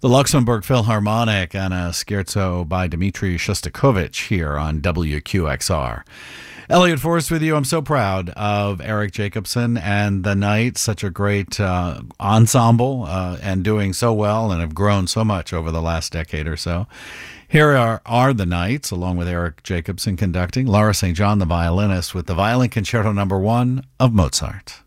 The Luxembourg Philharmonic and a scherzo by Dmitri Shostakovich here on WQXR. Elliot Forrest with you. I'm so proud of Eric Jacobson and the Knights, such a great ensemble and doing so well and have grown so much over the last decade or so. Here are the Knights, along with Eric Jacobson conducting, Laura St. John, the violinist, with the Violin Concerto No. 1 of Mozart.